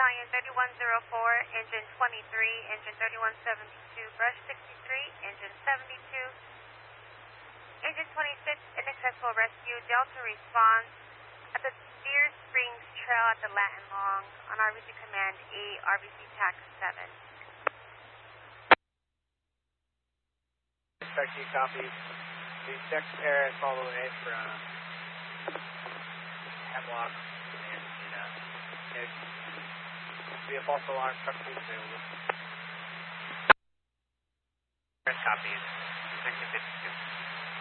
Stallion 3104, engine 23, engine 3172, brush 63, engine 72, engine 26, inaccessible rescue, Delta response at the Deer Springs Trail at the Latin Long on RBC Command 8, RBC TAC 7. Respect you, copy. Please check Paris all the way from Hemlock and be a false alarm, truck please available. Paris copies, 1952.